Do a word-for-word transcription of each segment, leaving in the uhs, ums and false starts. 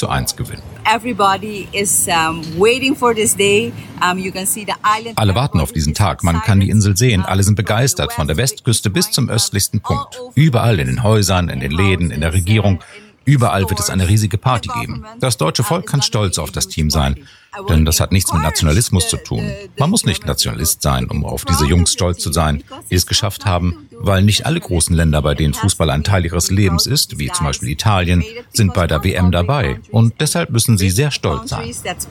zu eins gewinnen. Alle warten auf diesen Tag. Man kann die Insel sehen. Alle sind begeistert, von der Westküste bis zum östlichsten Punkt. Überall in den Häusern, in den Läden, in der Regierung. Überall wird es eine riesige Party geben. Das deutsche Volk kann stolz auf das Team sein, denn das hat nichts mit Nationalismus zu tun. Man muss nicht Nationalist sein, um auf diese Jungs stolz zu sein, die es geschafft haben, weil nicht alle großen Länder, bei denen Fußball ein Teil ihres Lebens ist, wie zum Beispiel Italien, sind bei der W M dabei. Und deshalb müssen sie sehr stolz sein.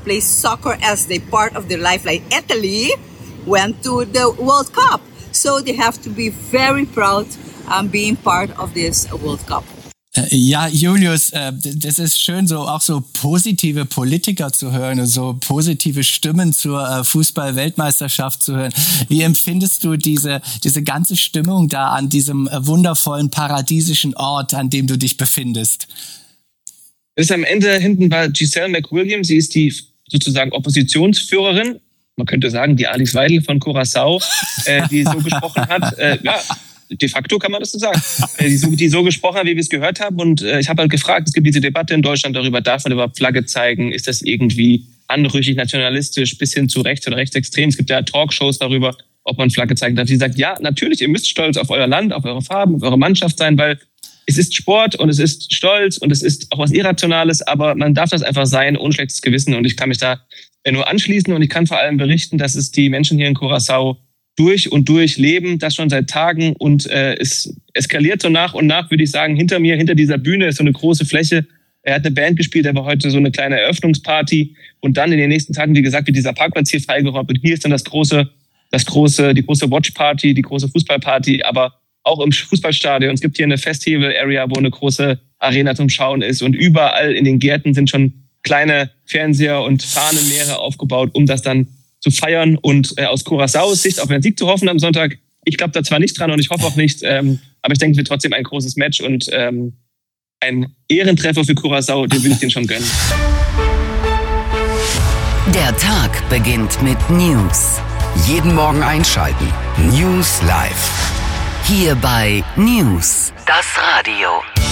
Ja, Julius, das ist schön, so auch so positive Politiker zu hören und so positive Stimmen zur Fußball-Weltmeisterschaft zu hören. Wie empfindest du diese diese ganze Stimmung da an diesem wundervollen, paradiesischen Ort, an dem du dich befindest? Bis am Ende hinten war Giselle McWilliams, sie ist die sozusagen Oppositionsführerin, man könnte sagen die Alice Weidel von Curaçao, äh, die so gesprochen hat. Äh, ja. De facto kann man das so sagen, die so, die so gesprochen hat, wie wir es gehört haben. Und äh, ich habe halt gefragt, es gibt diese Debatte in Deutschland darüber, darf man überhaupt Flagge zeigen? Ist das irgendwie anrüchig, nationalistisch, bis hin zu rechts oder rechtsextrem? Es gibt ja Talkshows darüber, ob man Flagge zeigen darf. Sie sagt, ja, natürlich, ihr müsst stolz auf euer Land, auf eure Farben, auf eure Mannschaft sein, weil es ist Sport und es ist Stolz und es ist auch was Irrationales, aber man darf das einfach sein, ohne schlechtes Gewissen. Und ich kann mich da nur anschließen und ich kann vor allem berichten, dass es die Menschen hier in Curaçao durch und durch leben, das schon seit Tagen und äh, es eskaliert so nach und nach, würde ich sagen, hinter mir, hinter dieser Bühne ist so eine große Fläche. Er hat eine Band gespielt, er war heute so eine kleine Eröffnungsparty und dann in den nächsten Tagen, wie gesagt, wird dieser Parkplatz hier freigeräumt und hier ist dann das große, das große, die große Watchparty, die große Fußballparty, aber auch im Fußballstadion. Es gibt hier eine Festival-Area, wo eine große Arena zum Schauen ist und überall in den Gärten sind schon kleine Fernseher und Fahnenmeere aufgebaut, um das dann zu feiern und äh, aus Curaçaos Sicht auf einen Sieg zu hoffen am Sonntag. Ich glaube da zwar nicht dran und ich hoffe auch nicht, ähm, aber ich denke, es wird trotzdem ein großes Match und ähm, ein Ehrentreffer für Curaçao, den will ich denen schon gönnen. Der Tag beginnt mit News. Jeden Morgen einschalten. News Live. Hier bei News, das Radio.